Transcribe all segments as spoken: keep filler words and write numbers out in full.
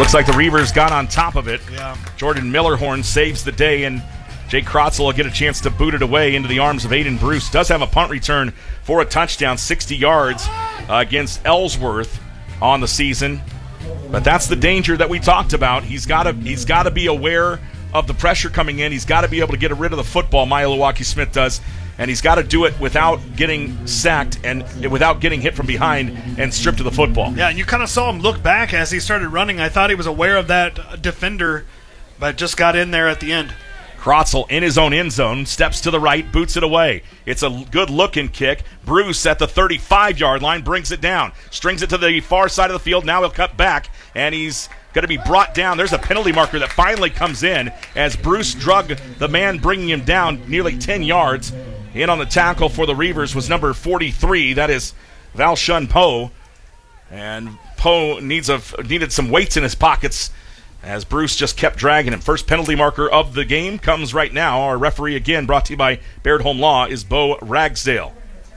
Looks like the Reavers got on top of it. Yeah. Jordan Millerhorn saves the day, and Jake Krotzel will get a chance to boot it away into the arms of Aiden Bruce. Does have a punt return for a touchdown, sixty yards uh, against Ellsworth on the season. But that's the danger that we talked about. He's got to he's got to be aware of the pressure coming in. He's got to be able to get rid of the football, Milwaukee Smith does, and he's got to do it without getting sacked and without getting hit from behind and stripped of the football. Yeah, and you kind of saw him look back as he started running. I thought he was aware of that defender, but just got in there at the end. Krotzel in his own end zone, steps to the right, boots it away. It's a good-looking kick. Bruce at the thirty-five-yard line brings it down, strings it to the far side of the field. Now he'll cut back, and he's going to be brought down. There's a penalty marker that finally comes in as Bruce drug the man bringing him down nearly ten yards. In on the tackle for the Reavers was number forty-three. That is Valshun Poe. And Poe needs a, needed some weights in his pockets as Bruce just kept dragging him. First penalty marker of the game comes right now. Our referee, again, brought to you by Baird Home Law, is Bo Ragsdale.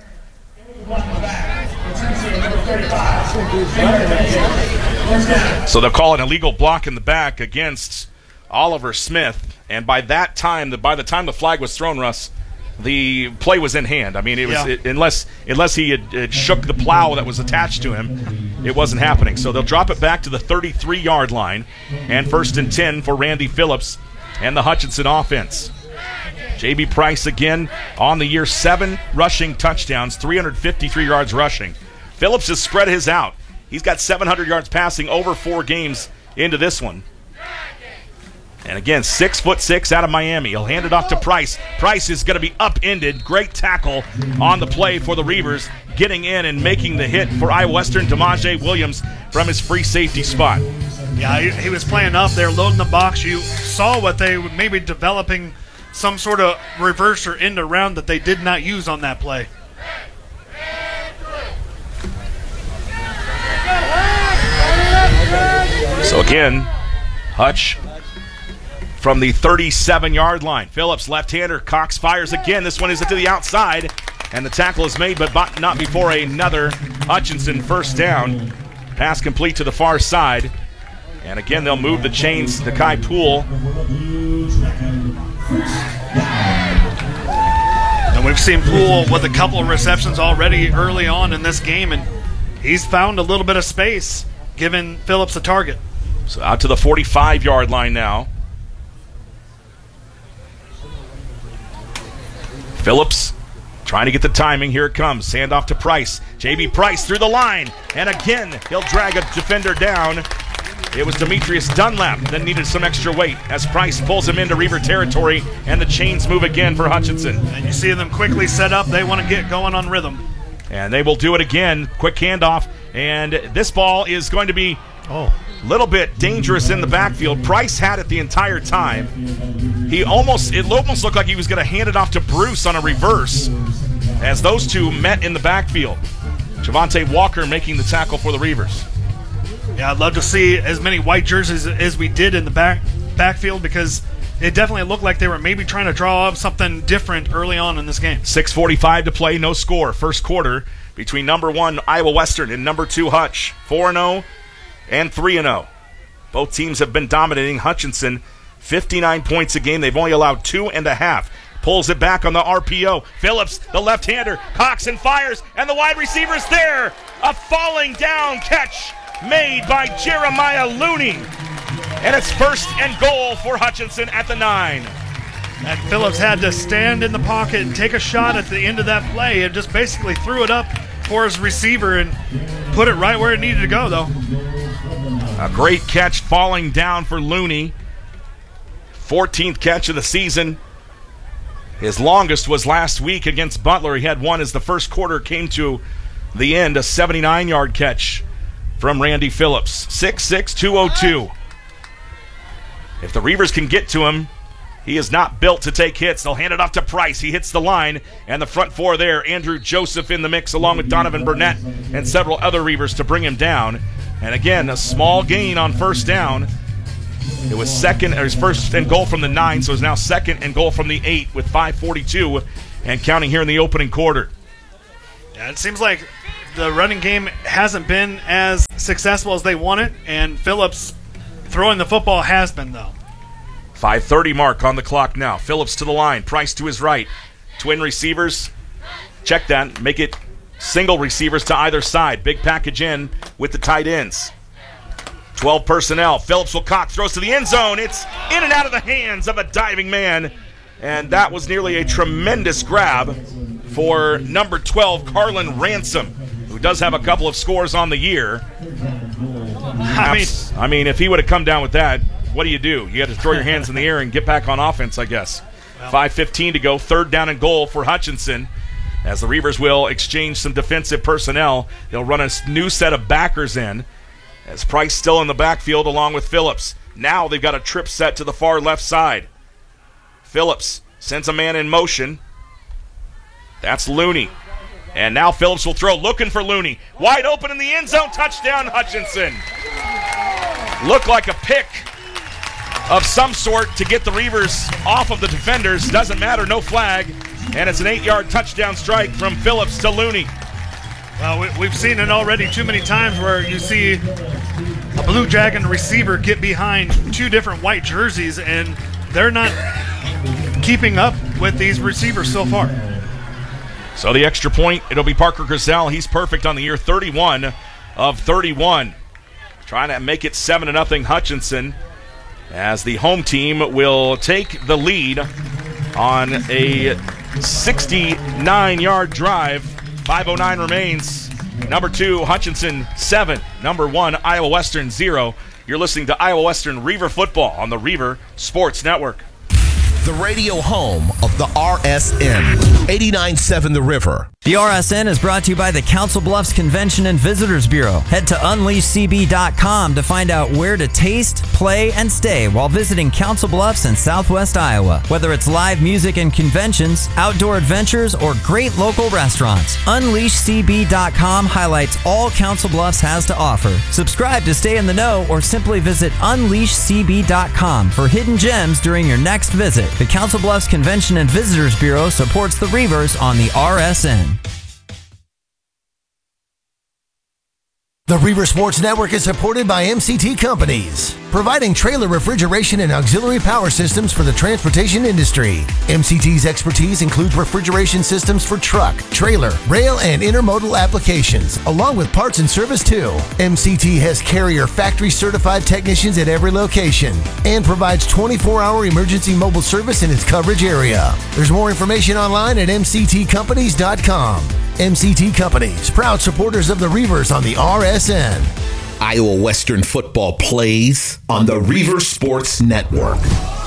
So they'll call an illegal block in the back against Oliver Smith. And by that time, the, by the time the flag was thrown, Russ, the play was in hand. I mean, it was yeah. it, unless unless he had, had shook the plow that was attached to him, it wasn't happening. So they'll drop it back to the thirty-three-yard line, and first and ten for Randy Phillips and the Hutchinson offense. J B. Price again on the year, seven rushing touchdowns, three hundred fifty-three yards rushing. Phillips has spread his out. He's got seven hundred yards passing over four games into this one. And again, six foot six out of Miami. He'll hand it off to Price. Price is going to be upended. Great tackle on the play for the Reavers, getting in and making the hit for Iowa Western. Demaje Williams from his free safety spot. Yeah, he, he was playing up there, loading the box. You saw what they were maybe developing some sort of reverse or end around that they did not use on that play. So again, Hutch from the thirty-seven-yard line. Phillips, left-hander. Cox fires again. This one is to the outside, and the tackle is made, but not before another Hutchinson first down. Pass complete to the far side. And again, they'll move the chains to Kai Poole. And we've seen Poole with a couple of receptions already early on in this game, and he's found a little bit of space, giving Phillips a target. So out to the forty-five-yard line now. Phillips trying to get the timing. Here it comes. Hand off to Price. J B. Price through the line. And again, he'll drag a defender down. It was Demetrius Dunlap that needed some extra weight as Price pulls him into Reaver territory, and the chains move again for Hutchinson. And you see them quickly set up. They want to get going on rhythm. And they will do it again. Quick handoff. And this ball is going to be oh. a little bit dangerous in the backfield. Price had it the entire time. He almost, it almost looked like he was going to hand it off to Bruce on a reverse as those two met in the backfield. Javante Walker making the tackle for the Reavers. Yeah, I'd love to see as many white jerseys as we did in the back backfield because it definitely looked like they were maybe trying to draw up something different early on in this game. six forty-five to play, no score. First quarter between number one Iowa Western and number two Hutch. four and oh and three and oh. Both teams have been dominating. Hutchinson, fifty-nine points a game. They've only allowed two and a half. Pulls it back on the R P O. Phillips, the left-hander, cocks and fires, and the wide receiver's there. A falling down catch made by Jeremiah Looney. And it's first and goal for Hutchinson at the nine. And Phillips had to stand in the pocket and take a shot at the end of that play and just basically threw it up for his receiver and put it right where it needed to go, though. A great catch falling down for Looney. fourteenth catch of the season. His longest was last week against Butler. He had one as the first quarter came to the end, a seventy-nine-yard catch from Randy Phillips. six six, two oh two. If the Reavers can get to him, he is not built to take hits. They'll hand it off to Price. He hits the line, and the front four there. Andrew Joseph in the mix along with Donovan Burnett and several other Reavers to bring him down. And again, a small gain on first down. It was second, or his first and goal from the nine, so it's now second and goal from the eight with five forty-two and counting here in the opening quarter. Yeah, it seems like the running game hasn't been as successful as they want it, and Phillips throwing the football has been, though. five thirty mark on the clock now. Phillips to the line. Price to his right. Twin receivers. Check that. Make it single receivers to either side. Big package in with the tight ends. twelve personnel. Phillips will cock. Throws to the end zone. It's in and out of the hands of a diving man. And that was nearly a tremendous grab for number twelve, Carlin Ransom, who does have a couple of scores on the year. I mean, I mean, if he would have come down with that, what do you do? You got to throw your hands in the air and get back on offense, I guess. Well, five fifteen to go. Third down and goal for Hutchinson. As the Reavers will exchange some defensive personnel, they'll run a new set of backers in. As Price still in the backfield along with Phillips. Now they've got a trip set to the far left side. Phillips sends a man in motion. That's Looney. And now Phillips will throw, looking for Looney. Wide open in the end zone. Touchdown, Hutchinson. Looked like a pick of some sort to get the Reavers off of the defenders. Doesn't matter, no flag. And it's an eight-yard touchdown strike from Phillips to Looney. Well, we, we've seen it already too many times where you see a Blue Dragon receiver get behind two different white jerseys, and they're not keeping up with these receivers so far. So the extra point, it'll be Parker Grisell. He's perfect on the year, thirty-one of thirty-one. Trying to make it seven to nothing Hutchinson, as the home team will take the lead on a sixty-nine-yard drive. five oh nine remains. Number two, Hutchinson, seven. Number one, Iowa Western, zero. You're listening to Iowa Western Reaver Football on the Reaver Sports Network. The radio home of the R S N, eighty-nine point seven The River. The R S N is brought to you by the Council Bluffs Convention and Visitors Bureau. Head to unleash c b dot com to find out where to taste, play, and stay while visiting Council Bluffs in southwest Iowa. Whether it's live music and conventions, outdoor adventures, or great local restaurants, unleash c b dot com highlights all Council Bluffs has to offer. Subscribe to stay in the know, or simply visit unleash c b dot com for hidden gems during your next visit. The Council Bluffs Convention and Visitors Bureau supports the Reavers on the R S N. The Reaver Sports Network is supported by M C T Companies, providing trailer refrigeration and auxiliary power systems for the transportation industry. M C T's expertise includes refrigeration systems for truck, trailer, rail, and intermodal applications, along with parts and service too. M C T has Carrier factory certified technicians at every location and provides twenty-four hour emergency mobile service in its coverage area. There's more information online at m c t companies dot com. M C T Companies, proud supporters of the Reavers on the R S N. Iowa Western football plays on the Reaver Sports Network.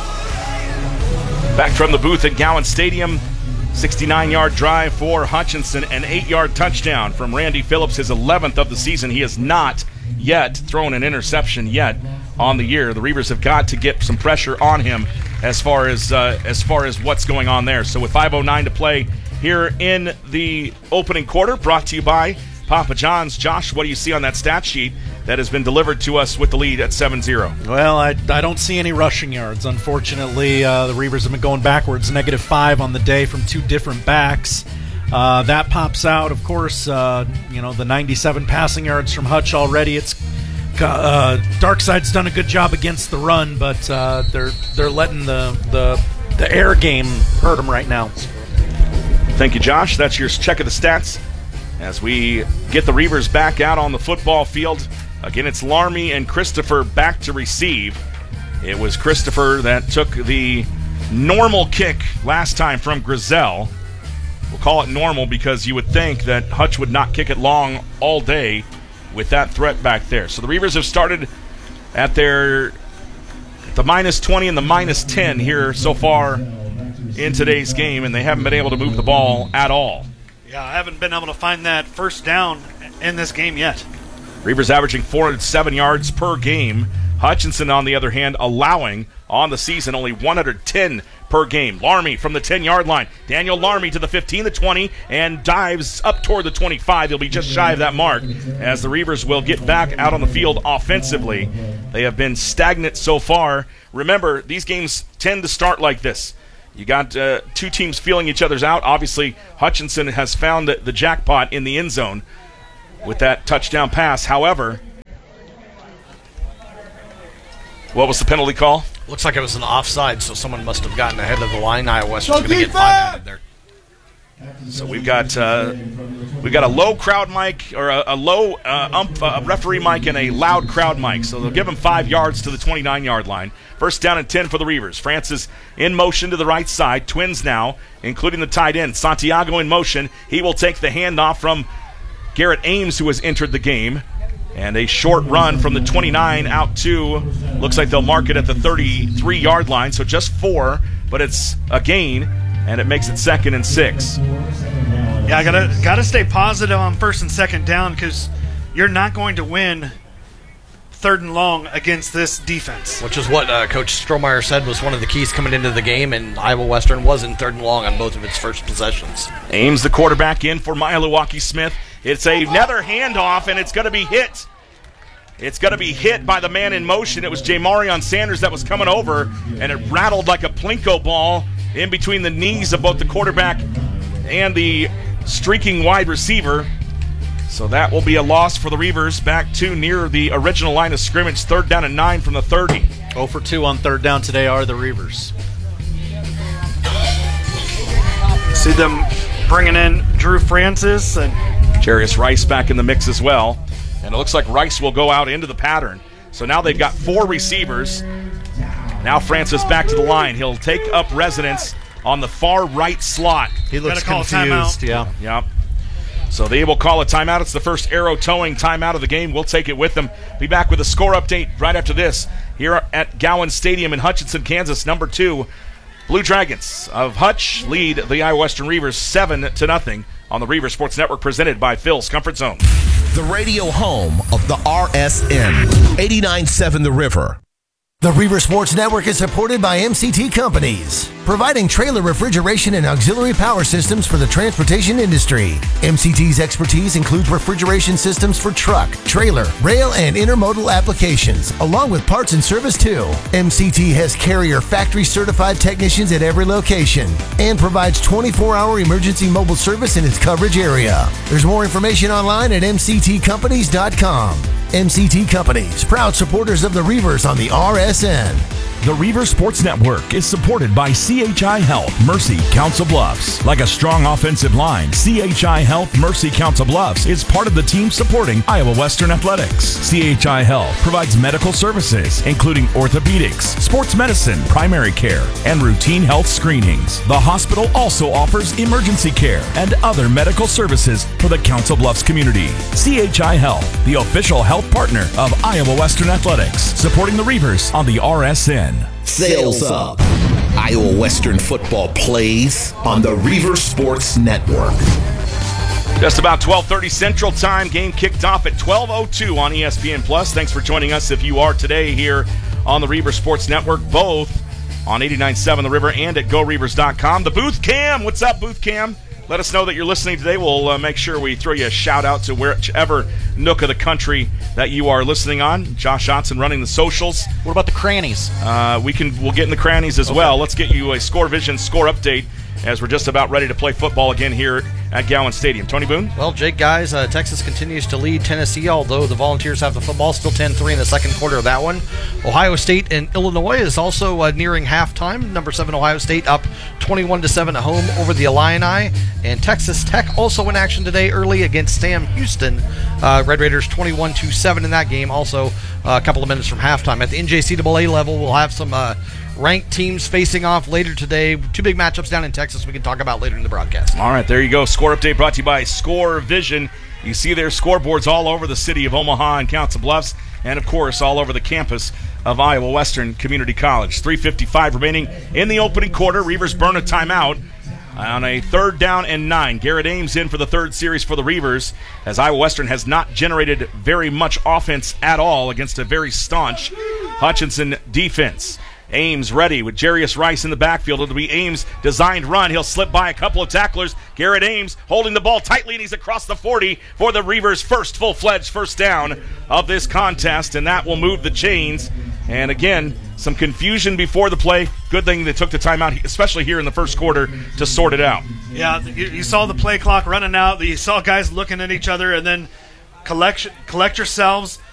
Back from the booth at Gowan Stadium, sixty-nine-yard drive for Hutchinson, an eight-yard touchdown from Randy Phillips, his eleventh of the season. He has not yet thrown an interception yet on the year. The Reavers have got to get some pressure on him as far as uh, as far as what's going on there. So with five oh nine to play here in the opening quarter, brought to you by Papa John's. Josh, what do you see on that stat sheet that has been delivered to us with the lead at seven zero? Well, I, I don't see any rushing yards. Unfortunately, uh, the Reavers have been going backwards, negative five on the day from two different backs. Uh, that pops out, of course, uh, you know, the ninety-seven passing yards from Hutch already. It's uh, Darkside's done a good job against the run, but uh, they're they're letting the, the, the air game hurt them right now. Thank you, Josh. That's your check of the stats as we get the Reavers back out on the football field. Again, it's Larmy and Christopher back to receive. It was Christopher that took the normal kick last time from Grisell. We'll call it normal because you would think that Hutch would not kick it long all day with that threat back there. So the Reavers have started at their at the minus twenty and the minus ten here so far in today's game, and they haven't been able to move the ball at all. Yeah, I haven't been able to find that first down in this game yet. Reavers averaging four hundred seven yards per game. Hutchinson, on the other hand, allowing on the season only one hundred ten per game. Larmy from the ten-yard line. Daniel Larmy to the fifteen, the twenty, and dives up toward the twenty-five. He'll be just shy of that mark as the Reavers will get back out on the field offensively. They have been stagnant so far. Remember, these games tend to start like this. You got uh, two teams feeling each other's out. Obviously, Hutchinson has found the, the jackpot in the end zone with that touchdown pass. However, What was the penalty call? Looks like it was an offside, so someone must have gotten ahead of the line. Iowa Western's going to get five added there. So we've got uh, we've got a low crowd mic or a, a low uh, ump, uh, referee mic and a loud crowd mic. So they'll give him five yards to the twenty-nine-yard line. First down and ten for the Reavers. Francis in motion to the right side. Twins now, including the tight end. Santiago in motion. He will take the handoff from Garrett Ames, who has entered the game. And a short run from the twenty-nine out to, looks like they'll mark it at the thirty-three-yard line. So just four, but it's a gain. And it makes it second and six. Yeah, I gotta gotta stay positive on first and second down because you're not going to win third and long against this defense. Which is what uh, Coach Strohmeyer said was one of the keys coming into the game, and Iowa Western was in third and long on both of its first possessions. Ames, the quarterback, in for Milwaukee Smith. It's another handoff, and it's going to be hit. It's going to be hit by the man in motion. It was Jamarion Sanders that was coming over, and it rattled like a Plinko ball in between the knees of both the quarterback and the streaking wide receiver. So that will be a loss for the Reavers, back to near the original line of scrimmage, third down and nine from the thirty. oh for two on third down today are the Reavers. See them bringing in Drew Francis and Jarius Rice back in the mix as well. And it looks like Rice will go out into the pattern. So now they've got four receivers. Now Francis back to the line. He'll take up residence on the far right slot. He looks Gotta call a confused. timeout. Yeah. Yep. So they will call a timeout. It's the first arrow towing timeout of the game. We'll take it with them. Be back with a score update right after this here at Gowan Stadium in Hutchinson, Kansas. Number two, Blue Dragons of Hutch lead the Iowa Western Reavers seven to nothing on the Reaver Sports Network, presented by Phil's Comfort Zone. The radio home of the R S N, eighty-nine point seven The River. The Reaver Sports Network is supported by M C T Companies, providing trailer refrigeration and auxiliary power systems for the transportation industry. M C T's expertise includes refrigeration systems for truck, trailer, rail, and intermodal applications, along with parts and service too. M C T has Carrier factory certified technicians at every location and provides twenty-four hour emergency mobile service in its coverage area. There's more information online at m c t companies dot com. M C T Companies, proud supporters of the Reavers on the R S N. The Reaver Sports Network is supported by C H I Health, Mercy, Council Bluffs. Like a strong offensive line, C H I Health, Mercy, Council Bluffs is part of the team supporting Iowa Western Athletics. C H I Health provides medical services, including orthopedics, sports medicine, primary care, and routine health screenings. The hospital also offers emergency care and other medical services for the Council Bluffs community. C H I Health, the official health partner of Iowa Western Athletics, supporting the Reavers on the R S N. Sales up. Iowa Western football plays on the Reaver Sports Network. Just about twelve thirty Central Time. Game kicked off at twelve oh two on E S P N Plus. Thanks for joining us if you are today here on the Reaver Sports Network, both on eighty-nine point seven The River and at go reavers dot com. The Booth Cam. What's up, Booth Cam? Let us know that you're listening today. We'll uh, make sure we throw you a shout-out to whichever nook of the country that you are listening on. Josh Otson running the socials. What about the crannies? Uh, we can, we'll get in the crannies as okay. well. Let's get you a Score Vision score update as we're just about ready to play football again here at Gowan Stadium. Tony Boone? Well, Jake, guys, uh, Texas continues to lead Tennessee, although the Volunteers have the football, still ten three in the second quarter of that one. Ohio State and Illinois is also uh, nearing halftime. Number seven, Ohio State, up twenty-one to seven at home over the Illini. And Texas Tech also in action today early against Sam Houston. Uh, Red Raiders twenty-one to seven in that game, also uh, a couple of minutes from halftime. At the N J C double A level, we'll have some uh, ranked teams facing off later today. Two big matchups down in Texas we can talk about later in the broadcast. All right, there you go. Score update brought to you by Score Vision. You see their scoreboards all over the city of Omaha and Council Bluffs, and, of course, all over the campus of Iowa Western Community College. three fifty-five remaining in the opening quarter. Reavers burn a timeout on a third down and nine. Garrett Ames in for the third series for the Reavers, as Iowa Western has not generated very much offense at all against a very staunch Hutchinson defense. Ames ready with Jarius Rice in the backfield. It'll be Ames' designed run. He'll slip by a couple of tacklers. Garrett Ames holding the ball tightly, and he's across the forty for the Reavers' first full-fledged first down of this contest, and that will move the chains. And again, some confusion before the play. Good thing they took the timeout, especially here in the first quarter, to sort it out. Yeah, you, you saw the play clock running out. You saw guys looking at each other, and then collect, collect yourselves.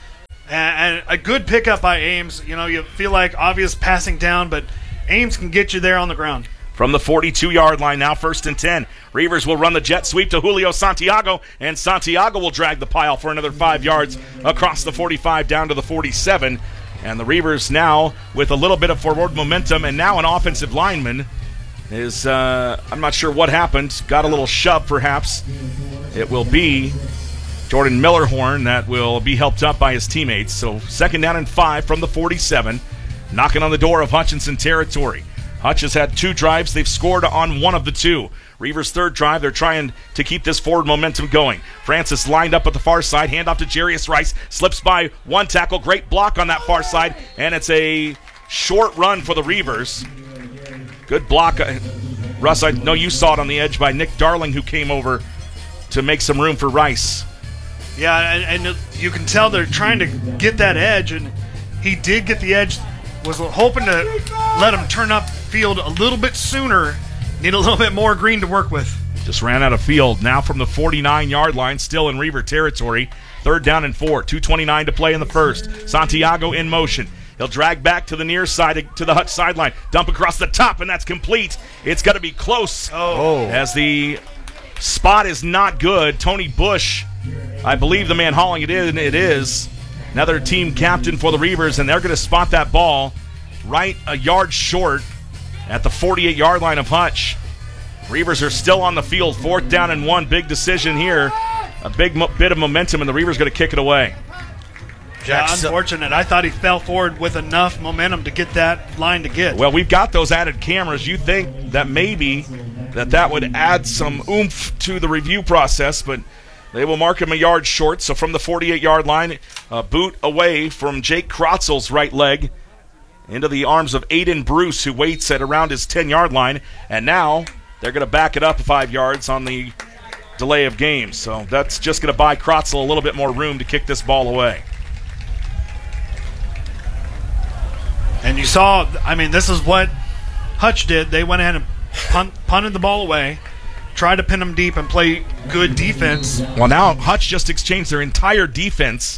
And, and a good pickup by Ames. You know, you feel like obvious passing down, but Ames can get you there on the ground. From the forty-two-yard line, now first and ten. Reavers will run the jet sweep to Julio Santiago, and Santiago will drag the pile for another five yards across the forty-five down to the forty-seven. And the Reavers now with a little bit of forward momentum, and now an offensive lineman is, uh, I'm not sure what happened, got a little shove perhaps. It will be Jordan Millerhorn that will be helped up by his teammates. So second down and five from the forty-seven, knocking on the door of Hutchinson territory. Hutch has had two drives. They've scored on one of the two. Reavers' third drive, they're trying to keep this forward momentum going. Francis lined up at the far side, handoff to Jarius Rice, slips by one tackle, great block on that far side, and it's a short run for the Reavers. Good block. Russ, I know you saw it on the edge by Nick Darling, who came over to make some room for Rice. Yeah, and, and you can tell they're trying to get that edge, and he did get the edge. Was hoping to let him turn up field a little bit sooner. Need a little bit more green to work with. Just ran out of field. Now from the forty-nine-yard line, still in Reaver territory. Third down and four. two twenty-nine to play in the first. Santiago in motion. He'll drag back to the near side, to the Hutch sideline. Dump across the top, and that's complete. It's got to be close. Oh. As the spot is not good. Tony Bush, I believe the man hauling it in, it is. Another team captain for the Reavers, and they're going to spot that ball right a yard short at the forty-eight-yard line of Hutch. Reavers are still on the field. Fourth down and one. Big decision here. A big mo- bit of momentum, and the Reavers going to kick it away. Yeah, unfortunate. I thought he fell forward with enough momentum to get that line to get. Well, we've got those added cameras. You think that maybe that that would add some oomph to the review process, but they will mark him a yard short. So from the forty-eight-yard line, a boot away from Jake Krotzel's right leg into the arms of Aiden Bruce, who waits at around his ten-yard line. And now they're going to back it up five yards on the delay of game. So that's just going to buy Krotzel a little bit more room to kick this ball away. And you saw, I mean, this is what Hutch did. They went ahead and punt, punted the ball away, tried to pin them deep and play good defense. Well, now Hutch just exchanged their entire defense.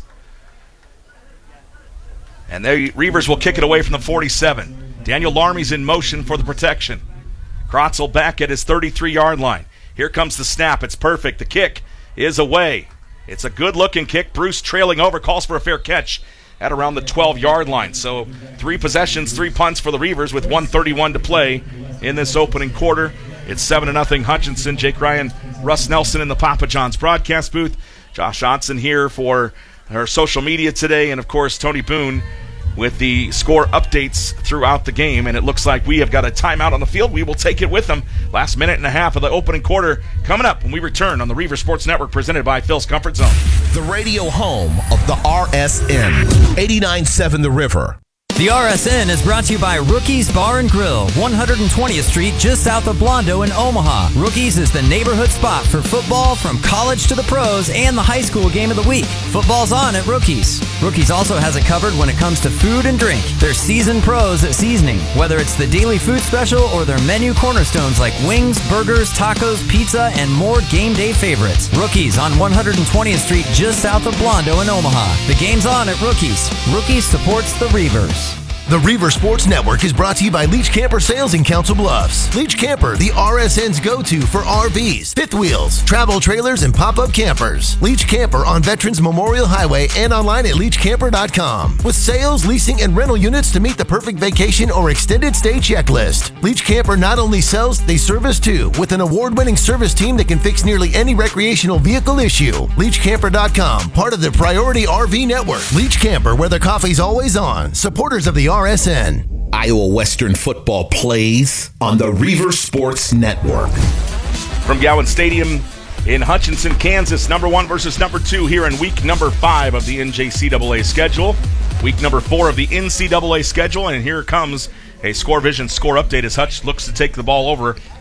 And the Reavers will kick it away from the forty-seven. Daniel Larmy's in motion for the protection. Krotzel back at his thirty-three-yard line. Here comes the snap. It's perfect. The kick is away. It's a good-looking kick. Bruce trailing over, calls for a fair catch at around the twelve-yard line. So three possessions, three punts for the Reavers with one thirty-one to play in this opening quarter. It's seven to nothing Hutchinson. Jake Ryan, Russ Nelson in the Papa John's broadcast booth. Josh Johnson here for our social media today. And, of course, Tony Boone with the score updates throughout the game. And it looks like we have got a timeout on the field. We will take it with them. Last minute and a half of the opening quarter coming up when we return on the Reaver Sports Network presented by Phil's Comfort Zone. The radio home of the R S N, eighty-nine point seven The River. The R S N is brought to you by Rookies Bar and Grill, one hundred twentieth Street, just south of Blondo in Omaha. Rookies is the neighborhood spot for football from college to the pros and the high school game of the week. Football's on at Rookies. Rookies also has it covered when it comes to food and drink. They're seasoned pros at seasoning, whether it's the daily food special or their menu cornerstones like wings, burgers, tacos, pizza, and more game day favorites. Rookies on one hundred twentieth Street, just south of Blondo in Omaha. The game's on at Rookies. Rookies supports the Reavers. The Reaver Sports Network is brought to you by Leach Camper Sales in Council Bluffs. Leach Camper, the R S N's go-to for R Vs, fifth wheels, travel trailers, and pop-up campers. Leach Camper on Veterans Memorial Highway and online at leach camper dot com. With sales, leasing, and rental units to meet the perfect vacation or extended stay checklist. Leach Camper not only sells, they service too, with an award-winning service team that can fix nearly any recreational vehicle issue. leach camper dot com, part of the Priority R V Network. Leach Camper, where the coffee's always on. Supporters of the R S N. Iowa Western football plays on the Reaver Sports Network. From Gowan Stadium in Hutchinson, Kansas, number one versus number two here in week number five of the N J C A A schedule. Week number four of the N C A A schedule, and here comes a Score Vision score update as Hutch looks to take the ball over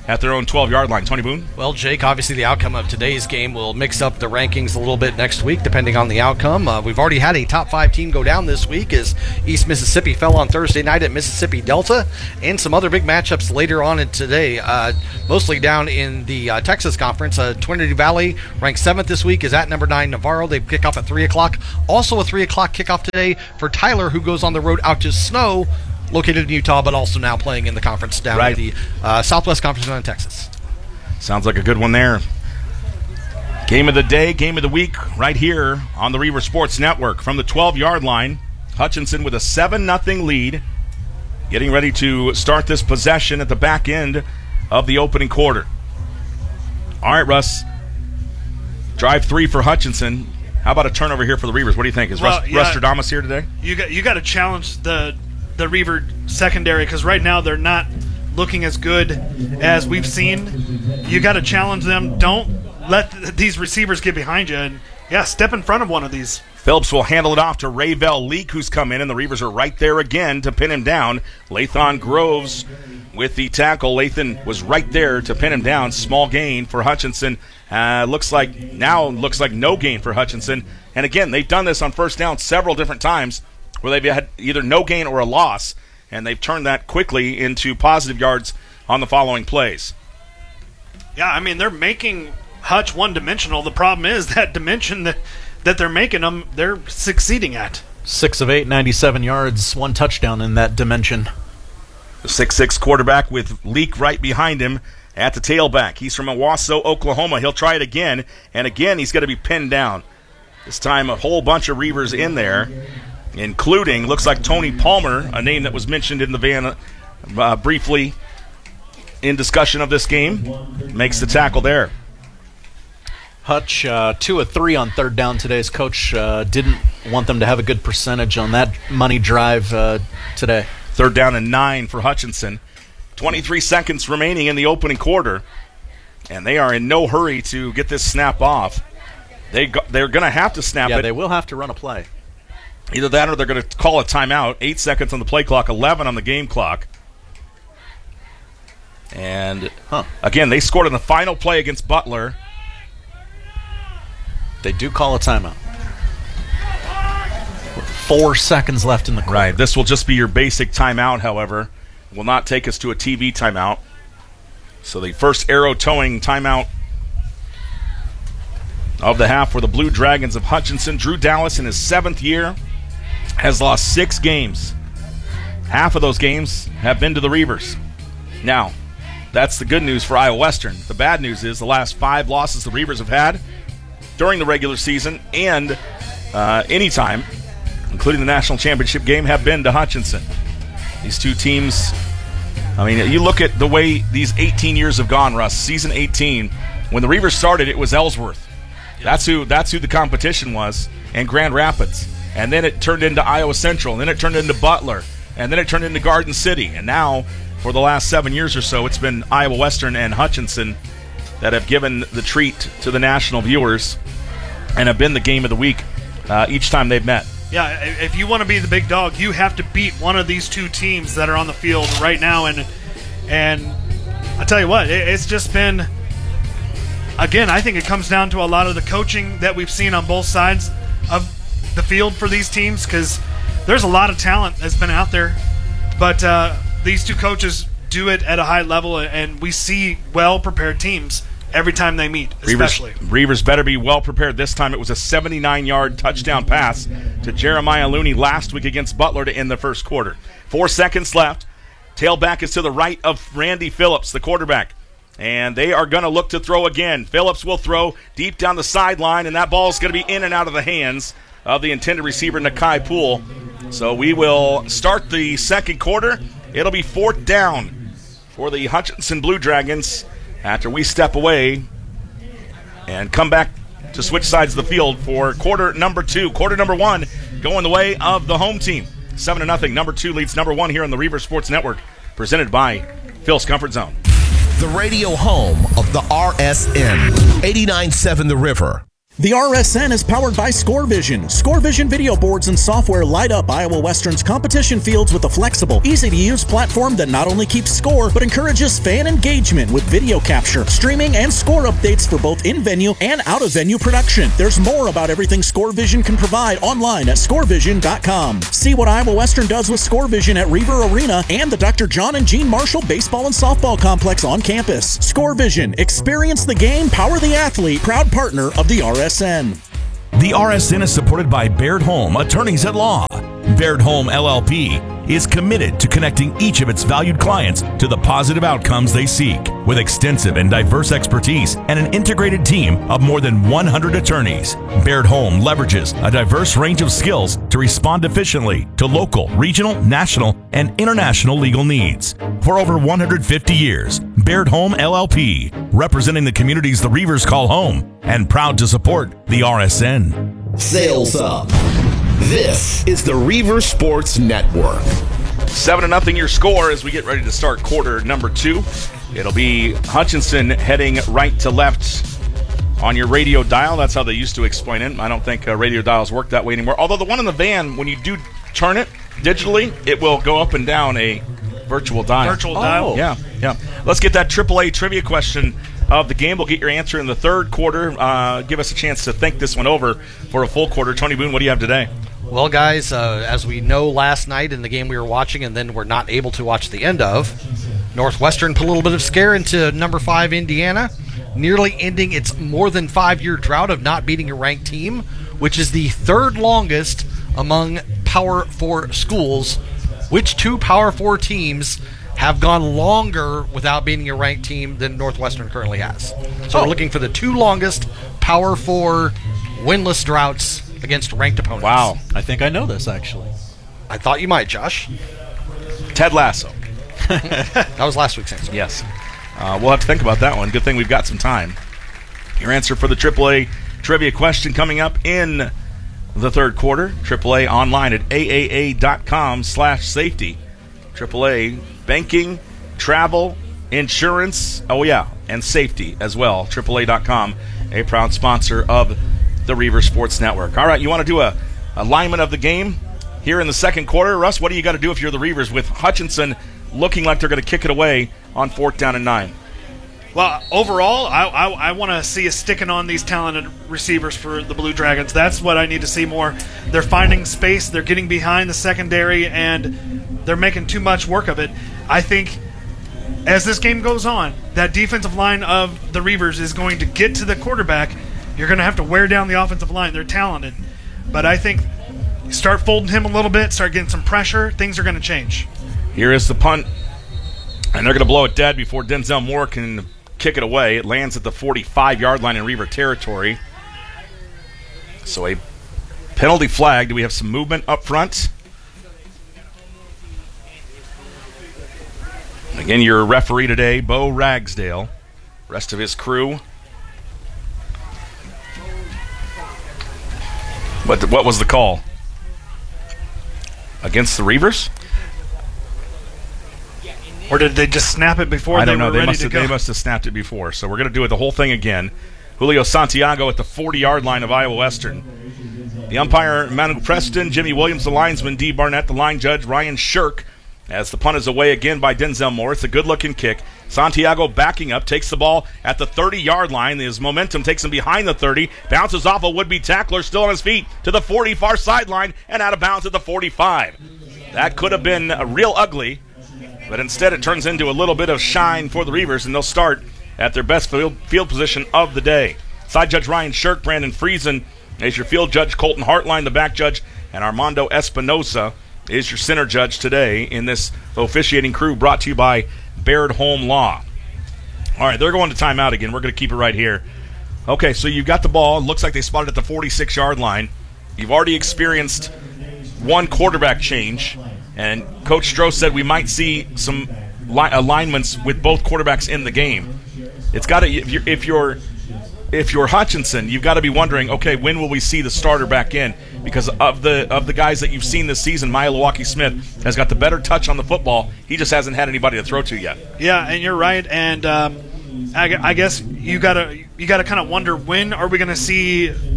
at their own twelve-yard line. Tony Boone? Well, Jake, obviously the outcome of today's game will mix up the rankings a little bit next week, depending on the outcome. Uh, we've already had a top five team go down this week as East Mississippi fell on Thursday night at Mississippi Delta, and some other big matchups later on in today, uh, mostly down in the uh, Texas Conference. Uh, Trinity Valley, ranked seventh this week, is at number nine Navarro. They kick off at three o'clock. Also a three o'clock kickoff today for Tyler, who goes on the road out to Snow, located in Utah, but also now playing in the conference down right. in the uh, Southwest Conference down in Texas. Sounds like a good one there. Game of the day, game of the week, right here on the Reaver Sports Network. From the twelve-yard line, Hutchinson with a seven nothing lead, getting ready to start this possession at the back end of the opening quarter. All right, Russ. Drive three for Hutchinson. How about a turnover here for the Reavers? What do you think? Is well, Russ, yeah, Russ Stradamus here today? You got you got to challenge the the Reaver secondary, because right now they're not looking as good as we've seen. You got to challenge them. Don't let th- these receivers get behind you, and yeah, step in front of one of these. Phillips will handle it off to Rayvel Leak, who's come in, and the Reavers are right there again to pin him down. Lathon Groves with the tackle. Lathan was right there to pin him down. Small gain for Hutchinson. Uh, looks like now looks like no gain for Hutchinson. And again, they've done this on first down several different times where they've had either no gain or a loss, and they've turned that quickly into positive yards on the following plays. Yeah, I mean, they're making Hutch one-dimensional. The problem is that dimension that, that they're making them, they're succeeding at. Six of eight, ninety-seven yards, one touchdown in that dimension. The six six quarterback with Leak right behind him at the tailback. He's from Owasso, Oklahoma. He'll try it again, and again he's going to be pinned down. This time a whole bunch of Reavers in there, including, looks like Tony Palmer, a name that was mentioned in the van uh, briefly in discussion of this game, makes the tackle there. Hutch, uh, two of three on third down today. His coach uh, didn't want them to have a good percentage on that money drive uh, today. Third down and nine for Hutchinson. twenty-three seconds remaining in the opening quarter, and they are in no hurry to get this snap off. They go, they're going to have to snap yeah, it. Yeah, they will have to run a play. Either that or they're going to call a timeout. Eight seconds on the play clock, eleven on the game clock. And, huh. again, they scored on the final play against Butler. They do call a timeout. With four seconds left in the quarter. Right. This will just be your basic timeout, however. Will not take us to a T V timeout. So the first arrow towing timeout of the half for the Blue Dragons of Hutchinson. Drew Dallas in his seventh year has lost six games. Half of those games have been to the Reavers. Now, that's the good news for Iowa Western. The bad news is the last five losses the Reavers have had during the regular season and uh, anytime, including the national championship game, have been to Hutchinson. These two teams, I mean, you look at the way these eighteen years have gone, Russ. Season eighteen, when the Reavers started, it was Ellsworth. That's who that's who the competition was, and Grand Rapids. And then it turned into Iowa Central, and then it turned into Butler, and then it turned into Garden City. And now, for the last seven years or so, it's been Iowa Western and Hutchinson that have given the treat to the national viewers and have been the game of the week uh, each time they've met. Yeah, if you want to be the big dog, you have to beat one of these two teams that are on the field right now. And and I tell you what, it's just been, again, I think it comes down to a lot of the coaching that we've seen on both sides of the field for these teams, because there's a lot of talent that's been out there. But uh, these two coaches do it at a high level, and we see well-prepared teams every time they meet, especially. Reavers, Reavers better be well prepared this time. It was a seventy-nine yard touchdown pass to Jeremiah Looney last week against Butler to end the first quarter. Four seconds left. Tailback is to the right of Randy Phillips, the quarterback. And they are going to look to throw again. Phillips will throw deep down the sideline, and that ball is going to be in and out of the hands of the intended receiver, Nakai Poole. So we will start the second quarter. It'll be fourth down for the Hutchinson Blue Dragons after we step away and come back to switch sides of the field for quarter number two. Quarter number one going the way of the home team. Seven to nothing. Number two leads number one here on the Reaver Sports Network, presented by Phil's Comfort Zone. The radio home of the R S N, eighty-nine point seven The River. The R S N is powered by ScoreVision. ScoreVision video boards and software light up Iowa Western's competition fields with a flexible, easy-to-use platform that not only keeps score, but encourages fan engagement with video capture, streaming, and score updates for both in-venue and out-of-venue production. There's more about everything ScoreVision can provide online at score vision dot com. See what Iowa Western does with ScoreVision at Reaver Arena and the Doctor John and Jean Marshall Baseball and Softball Complex on campus. ScoreVision. Experience the game, power the athlete. Proud partner of the R S N. R S N. The R S N is supported by Baird Home Attorneys at Law. Baird Home L L P is committed to connecting each of its valued clients to the positive outcomes they seek. With extensive and diverse expertise and an integrated team of more than one hundred attorneys, Baird Home leverages a diverse range of skills to respond efficiently to local, regional, national, and international legal needs. For over one hundred fifty years, Baird Home L L P, representing the communities the Reavers call home, and proud to support the R S N. Sales up. This is the Reaver Sports Network. Seven to nothing your score as we get ready to start quarter number two. It'll be Hutchinson heading right to left on your radio dial. That's how they used to explain it. I don't think uh, radio dials work that way anymore. Although the one in the van, when you do turn it digitally, it will go up and down a virtual dial. Virtual oh. dial? Yeah, yeah. Let's get that triple A trivia question of the game. We'll get your answer in the third quarter. Uh, give us a chance to think this one over for a full quarter. Tony Boone, what do you have today? Well, guys, uh, as we know last night in the game we were watching and then we're not able to watch the end of, Northwestern put a little bit of scare into number five Indiana, nearly ending its more than five-year drought of not beating a ranked team, which is the third longest among Power Four schools. Which two Power Four teams have gone longer without beating a ranked team than Northwestern currently has? So oh. we're looking for the two longest Power Four winless droughts against ranked opponents. Wow. I think I know this, actually. I thought you might, Josh. Ted Lasso. That was last week's answer. Yes. Uh, we'll have to think about that one. Good thing we've got some time. Your answer for the triple A trivia question coming up in the third quarter. triple A online at A A A dot com slash safety. triple A banking, travel, insurance, oh yeah, and safety as well. triple A dot com, a proud sponsor of the Reaver Sports Network. All right, you want to do a alignment of the game here in the second quarter? Russ, what do you got to do if you're the Reavers with Hutchinson looking like they're going to kick it away on fourth down and nine? Well, overall, I, I, I want to see us sticking on these talented receivers for the Blue Dragons. That's what I need to see more. They're finding space. They're getting behind the secondary, and they're making too much work of it. I think as this game goes on, that defensive line of the Reavers is going to get to the quarterback. You're going to have to wear down the offensive line. They're talented. But I think start folding him a little bit, start getting some pressure, things are going to change. Here is the punt, and they're going to blow it dead before Denzel Moore can kick it away. It lands at the forty-five-yard line in Reaver territory. So a penalty flag. Do we have some movement up front? Again, your referee today, Bo Ragsdale. Rest of his crew. What, what was the call? Against the Reavers? Or did they just snap it before I they don't know. were They ready must to have, go? They must have snapped it before. So we're going to do it the whole thing again. Julio Santiago at the forty-yard line of Iowa Western. The umpire, Manu Preston, Jimmy Williams, the linesman, D. Barnett, the line judge, Ryan Shirk, as the punt is away again by Denzel Moore. It's a good-looking kick. Santiago backing up, takes the ball at the thirty-yard line. His momentum takes him behind the thirty, bounces off a would-be tackler, still on his feet, to the forty, far sideline, and out of bounds at the forty-five. That could have been uh, real ugly, but instead it turns into a little bit of shine for the Reavers, and they'll start at their best field, field position of the day. Side judge Ryan Shirk, Brandon Friesen is your field judge, Colton Hartline, the back judge, and Armando Espinosa is your center judge today in this officiating crew brought to you by Baird Home Law. All right, they're going to timeout again. We're going to keep it right here. Okay, so you've got the ball. It looks like they spotted at the forty-six-yard line. You've already experienced one quarterback change, and Coach Stroh said we might see some li- alignments with both quarterbacks in the game. It's got to if you're if you're if you're Hutchinson, you've got to be wondering, okay, when will we see the starter back in? Because of the of the guys that you've seen this season, Milwaukee Smith has got the better touch on the football. He just hasn't had anybody to throw to yet. Yeah, and you're right. And um, I, I guess you gotta you gotta kind of wonder, when are we going to see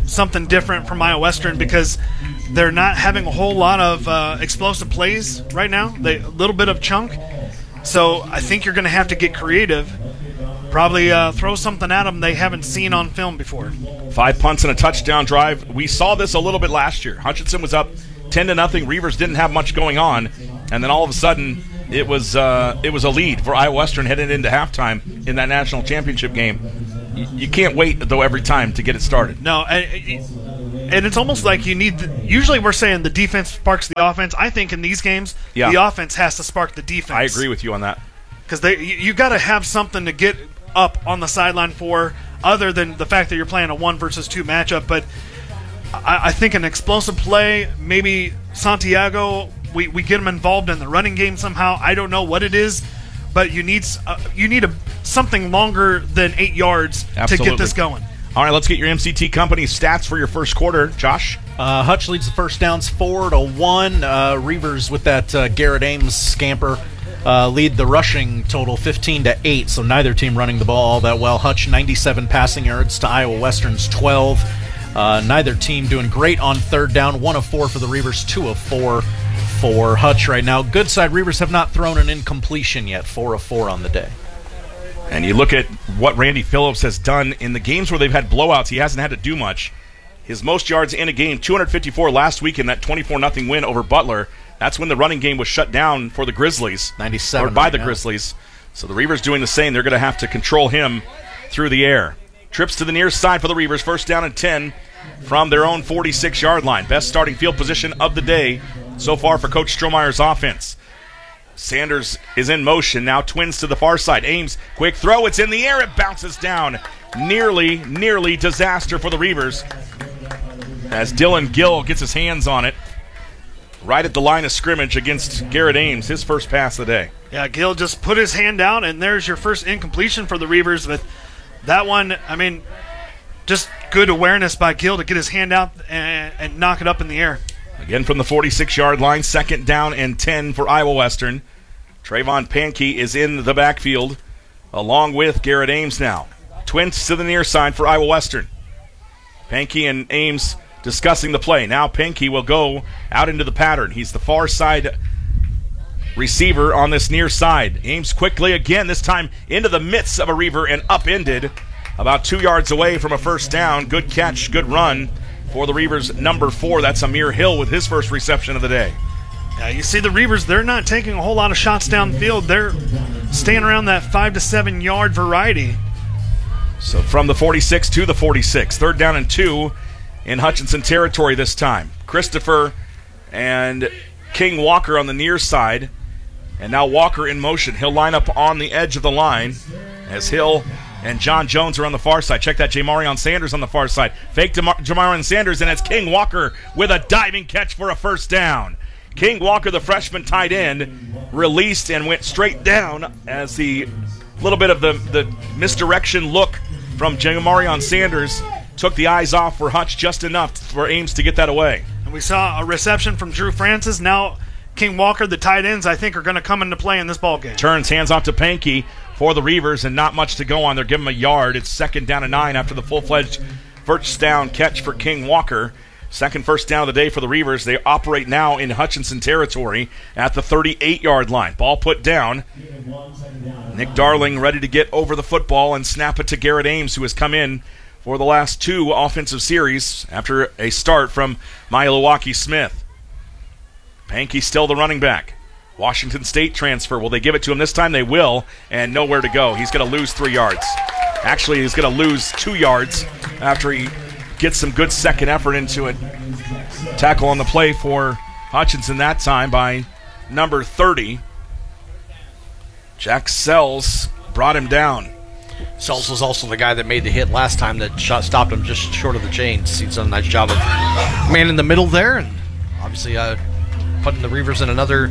something different from Iowa Western because they're not having a whole lot of uh, explosive plays right now. They a little bit of chunk. So I think you're going to have to get creative. Probably uh, throw something at them they haven't seen on film before. Five punts and a touchdown drive. We saw this a little bit last year. Hutchinson was up ten to nothing. Reavers didn't have much going on, and then all of a sudden it was uh, it was a lead for Iowa Western headed into halftime in that national championship game. You, you can't wait though every time to get it started. No, and, and it's almost like you need. The, usually we're saying the defense sparks the offense. I think in these games yeah. the offense has to spark the defense. I agree with you on that because they you, you got to have something to get up on the sideline for, other than the fact that you're playing a one versus two matchup. But I, I think an explosive play, maybe Santiago, we, we get him involved in the running game somehow. I don't know what it is, but you need uh, you need a something longer than eight yards Absolutely. to get this going. All right, let's get your M C T Company stats for your first quarter, Josh. Uh, Hutch leads the first downs four to one. Uh, Reavers with that uh, Garrett Ames scamper. Uh, lead the rushing total fifteen to eight, so neither team running the ball all that well. Hutch ninety-seven passing yards to Iowa Western's twelve. Uh, neither team doing great on third down. One of four for the Reavers, two of four for Hutch right now. Good side, Reavers have not thrown an incompletion yet, four of four on the day. And you look at what Randy Phillips has done in the games where they've had blowouts. He hasn't had to do much. His most yards in a game, two hundred fifty-four last week in that twenty-four nothing win over Butler. That's when the running game was shut down for the Grizzlies. ninety-seven Or by right the now. Grizzlies. So the Reavers doing the same. They're going to have to control him through the air. Trips to the near side for the Reavers. First down and ten from their own forty-six-yard line. Best starting field position of the day so far for Coach Strohmeyer's offense. Sanders is in motion. Now twins to the far side. Ames, quick throw. It's in the air. It bounces down. Nearly, nearly disaster for the Reavers as Dylan Gill gets his hands on it. Right at the line of scrimmage against Garrett Ames, his first pass of the day. Yeah, Gill just put his hand down, and there's your first incompletion for the Reavers. But that one, I mean, just good awareness by Gill to get his hand out and, and knock it up in the air. Again from the forty-six-yard line, second down and ten for Iowa Western. Trayvon Pankey is in the backfield along with Garrett Ames now. Twins to the near side for Iowa Western. Pankey and Ames discussing the play. Now Pankey will go out into the pattern. He's the far side receiver on this near side. Ames quickly again, this time into the midst of a Reaver and upended about two yards away from a first down. Good catch, good run for the Reavers number four. That's Amir Hill with his first reception of the day. Yeah, you see the Reavers, they're not taking a whole lot of shots downfield. They're staying around that five to seven yard variety. So from the forty-six to the forty-six. Third down and two in Hutchinson territory this time. Christopher and King Walker on the near side. And now Walker in motion. He'll line up on the edge of the line as Hill and John Jones are on the far side. Check that, Jamarion Sanders on the far side. Fake to Mar- Jamarion Sanders, and it's King Walker with a diving catch for a first down. King Walker, the freshman tight end, released and went straight down as the little bit of the, the misdirection look from Jamarion Sanders took the eyes off for Hutch just enough for Ames to get that away. And we saw a reception from Drew Francis. Now King Walker, the tight ends, I think, are going to come into play in this ballgame. Turns, hands off to Pankey for the Reavers, and not much to go on. They're giving him a yard. It's second down and nine after the full-fledged first down catch for King Walker. Second first down of the day for the Reavers. They operate now in Hutchinson territory at the thirty-eight-yard line. Ball put down. Nick Darling ready to get over the football and snap it to Garrett Ames, who has come in for the last two offensive series after a start from Milwaukee Smith. Pankey still the running back. Washington State transfer. Will they give it to him this time? They will, and nowhere to go. He's going to lose three yards. Actually, he's going to lose two yards after he gets some good second effort into it. Tackle on the play for Hutchinson that time by number thirty. Jack Sells brought him down. Sells was also the guy that made the hit last time that shot, stopped him just short of the chains. He's done a nice job of man in the middle there, and obviously uh, putting the Reavers in another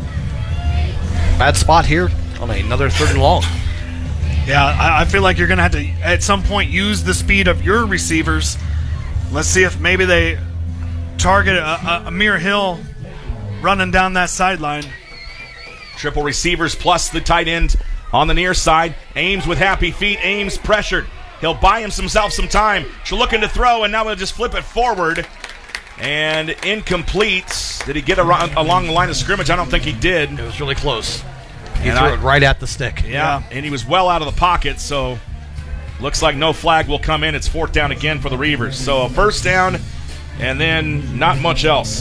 bad spot here on another third and long. Yeah, I, I feel like you're going to have to, at some point, use the speed of your receivers. Let's see if maybe they target a, a, Amir Hill running down that sideline. Triple receivers plus the tight end on the near side. Ames with happy feet. Ames pressured. He'll buy himself some time. She's looking to throw, and now he'll just flip it forward. And incomplete. Did he get around, along the line of scrimmage? I don't think he did. It was really close. He And threw I- it right at the stick. Yeah, Yeah. and he was well out of the pocket, so looks like no flag will come in. It's fourth down again for the Reavers. So a first down, and then not much else.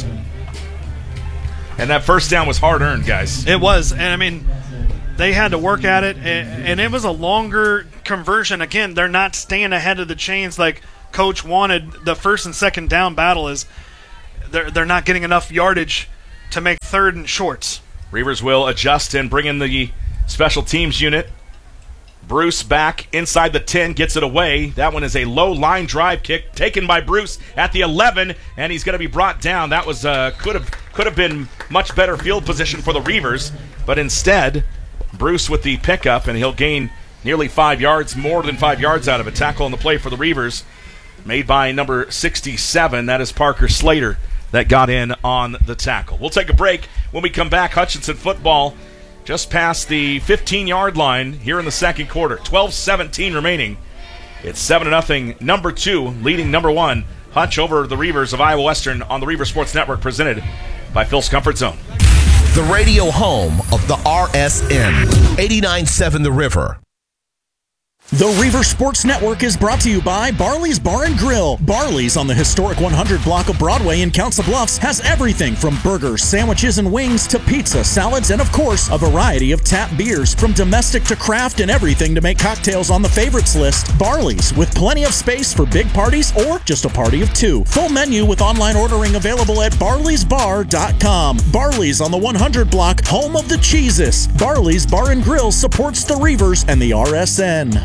And that first down was hard-earned, guys. It was, and I mean, they had to work at it, and, and it was a longer conversion. Again, they're not staying ahead of the chains like Coach wanted. The first and second down battle is they're they're not getting enough yardage to make third and shorts. Reavers will adjust and bring in the special teams unit. Bruce back inside the ten, gets it away. That one is a low line drive kick taken by Bruce at the eleven, and he's going to be brought down. That was uh, could have could have been much better field position for the Reavers, but instead, Bruce with the pickup, and he'll gain nearly five yards, more than five yards out of it. Tackle on the play for the Reavers, made by number sixty-seven. That is Parker Slater that got in on the tackle. We'll take a break. When we come back, Hutchinson football just past the fifteen-yard line here in the second quarter. twelve seventeen remaining. It's seven to nothing. Number two leading number one. Hutch over the Reavers of Iowa Western on the Reaver Sports Network, presented by Phil's Comfort Zone. The radio home of the R S N. eighty-nine point seven The River. The Reaver Sports Network is brought to you by Barley's Bar and Grill. Barley's on the historic one hundred block of Broadway in Council Bluffs has everything from burgers, sandwiches, and wings to pizza, salads, and of course, a variety of tap beers. From domestic to craft and everything to make cocktails on the favorites list. Barley's, with plenty of space for big parties or just a party of two. Full menu with online ordering available at barleys bar dot com. Barley's on the one hundred block, home of the cheeses. Barley's Bar and Grill supports the Reavers and the R S N.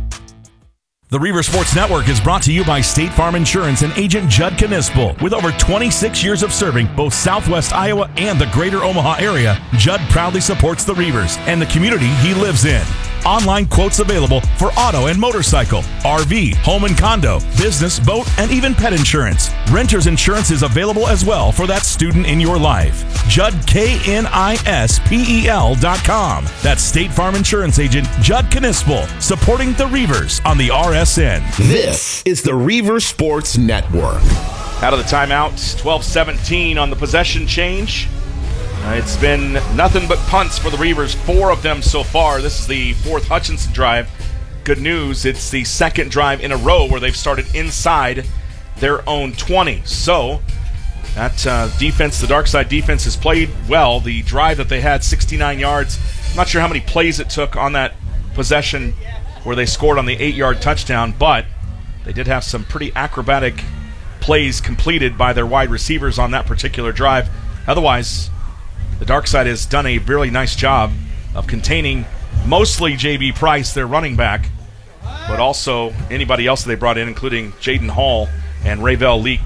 The Reaver Sports Network is brought to you by State Farm Insurance and agent Judd Knispel. With over twenty-six years of serving both Southwest Iowa and the greater Omaha area, Judd proudly supports the Reavers and the community he lives in. Online quotes available for auto and motorcycle, R V, home and condo, business, boat, and even pet insurance. Renter's insurance is available as well for that student in your life. Judd K N I S P E L dot com. That's State Farm Insurance agent Judd Knispel, supporting the Reavers on the R S N. This is the Reaver Sports Network. Out of the timeout, twelve seventeen on the possession change. Uh, it's been nothing but punts for the Reavers, four of them so far. This is the fourth Hutchinson drive. Good news, it's the second drive in a row where they've started inside their own twenty. So that uh, defense, the dark side defense, has played well. The drive that they had, sixty-nine yards. I'm not sure how many plays it took on that possession where they scored on the eight-yard touchdown, but they did have some pretty acrobatic plays completed by their wide receivers on that particular drive. Otherwise, the dark side has done a really nice job of containing mostly J B. Price, their running back, but also anybody else that they brought in, including Jaden Hall and Rayvel Leak.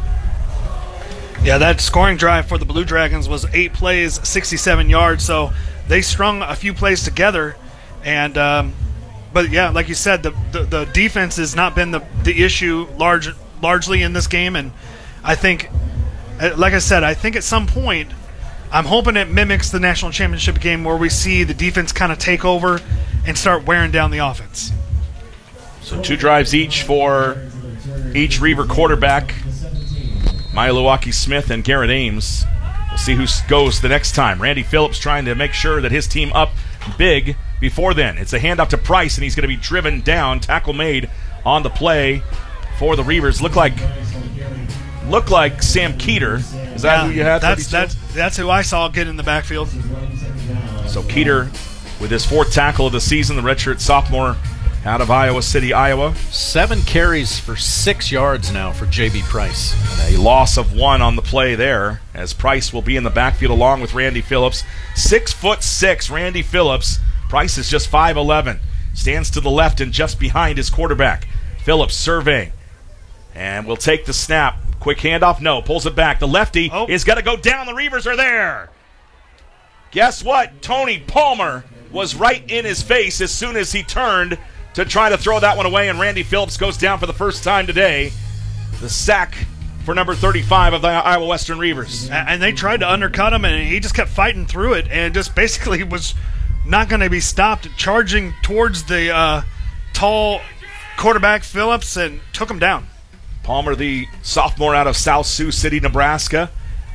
Yeah, that scoring drive for the Blue Dragons was eight plays, sixty-seven yards, so they strung a few plays together. And um, but yeah, like you said, the, the the defense has not been the the issue large largely in this game, and I think, like I said, I think at some point, I'm hoping it mimics the national championship game where we see the defense kind of take over and start wearing down the offense. So two drives each for each Reaver quarterback, Milwaukee Smith and Garrett Ames. We'll see who goes the next time. Randy Phillips trying to make sure that his team up big before then. It's a handoff to Price, and he's going to be driven down. Tackle made on the play for the Reavers. Look like look like Sam Keeter. Is that Yeah, who you had? That's, thirty-two? that's, that's who I saw get in the backfield. So Keeter with his fourth tackle of the season, the redshirt sophomore out of Iowa City, Iowa. Seven carries for six yards now for J B. Price. And a loss of one on the play there, as Price will be in the backfield along with Randy Phillips. Six foot six, Randy Phillips. Price is just five eleven. Stands to the left and just behind his quarterback. Phillips surveying. And will take the snap. Quick handoff, no. Pulls it back. The lefty Oh. is going to go down. The Reavers are there. Guess what? Tony Palmer was right in his face as soon as he turned to try to throw that one away, and Randy Phillips goes down for the first time today. The sack for number thirty-five of the Iowa Western Reavers. A- And they tried to undercut him, and he just kept fighting through it and just basically was not going to be stopped, charging towards the uh, tall quarterback Phillips and took him down. Palmer, the sophomore out of South Sioux City, Nebraska.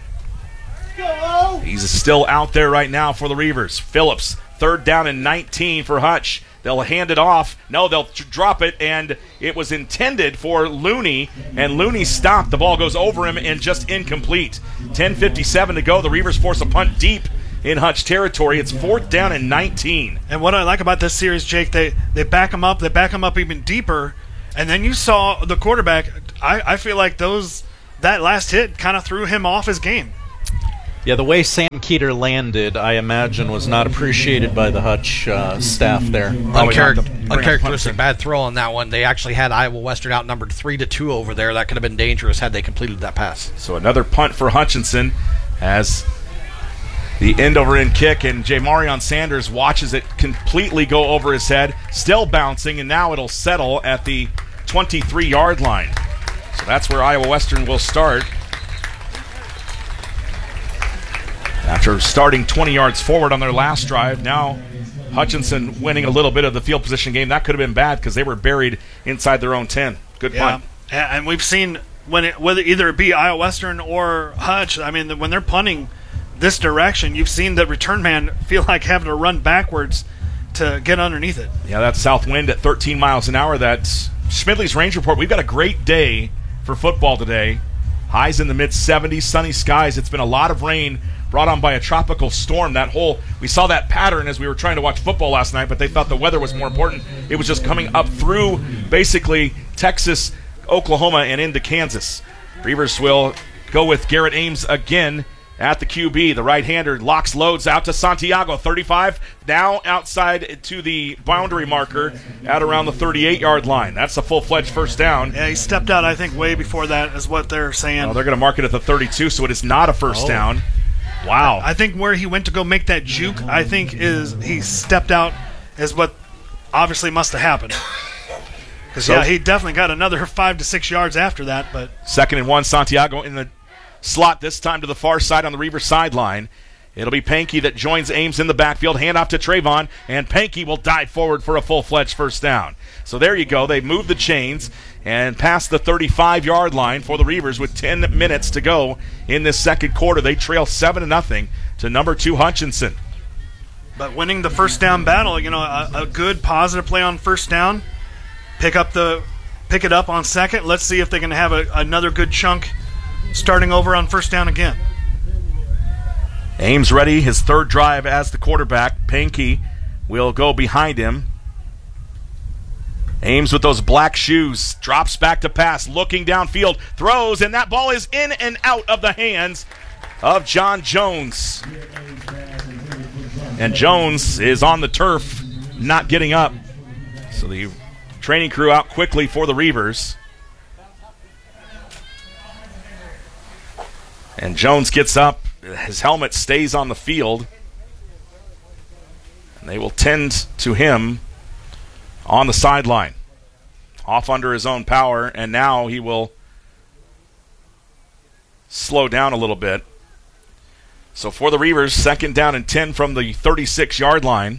He's still out there right now for the Reavers. Phillips, third down and nineteen for Hutch. They'll hand it off. No, they'll t- drop it, and it was intended for Looney, and Looney stopped. The ball goes over him and just incomplete. ten fifty-seven to go. The Reavers force a punt deep in Hutch territory. It's fourth down and nineteen. And what I like about this series, Jake, they, they back him up. They back him up even deeper. And then you saw the quarterback. I, I feel like those that last hit kind of threw him off his game. Yeah, the way Sam Keeter landed, I imagine, was not appreciated by the Hutch uh, staff there. Uncharac- uncharacteristic bad throw on that one. They actually had Iowa Western outnumbered three to two over there. That could have been dangerous had they completed that pass. So another punt for Hutchinson as the end-over-end kick, and Jamarion Sanders watches it completely go over his head, still bouncing, and now it'll settle at the twenty-three-yard line. So that's where Iowa Western will start. After starting twenty yards forward on their last drive, now Hutchinson winning a little bit of the field position game. That could have been bad because they were buried inside their own ten. Good Yeah, punt. and we've seen when it, whether either it be Iowa Western or Hutch, I mean, when they're punting this direction, you've seen the return man feel like having to run backwards to get underneath it. Yeah, that south wind at thirteen miles an hour. That's Schmidley's Range Report. We've got a great day for football today. Highs in the mid seventies, sunny skies. It's been a lot of rain brought on by a tropical storm. That whole, we saw that pattern as we were trying to watch football last night, but they thought the weather was more important. It was just coming up through basically Texas, Oklahoma, and into Kansas. Reavers will go with Garrett Ames again at the Q B. The right-hander locks loads out to Santiago, thirty-five, now outside to the boundary marker at around the thirty-eight-yard line. That's a full-fledged first down. Yeah, he stepped out, I think, way before that is what they're saying. Well, they're going to mark it at the thirty-two, so it is not a first Oh. down. Wow. I think where he went to go make that juke, I think is he stepped out is what obviously must have happened. Because, So- yeah, he definitely got another five to six yards after that. But Second and one, Santiago in the slot, this time to the far side on the Reaver sideline. It'll be Pankey that joins Ames in the backfield. Hand off to Trayvon, and Pankey will dive forward for a full-fledged first down. So there you go. They moved the chains and past the thirty-five-yard line for the Reavers with ten minutes to go in this second quarter. They trail seven to nothing to number two Hutchinson. but winning the first down battle, you know, a, a good positive play on first down. Pick up the pick it up on second. Let's see if they can have a, another good chunk starting over on first down again. Ames ready, his third drive as the quarterback. Pankey will go behind him. Ames with those black shoes, drops back to pass, looking downfield, throws, and that ball is in and out of the hands of John Jones. And Jones is on the turf, not getting up. So the training crew out quickly for the Reavers. And Jones gets up. His helmet stays on the field. And they will tend to him on the sideline. Off under his own power, and now he will slow down a little bit. So for the Reavers, second down and ten from the thirty-six-yard line.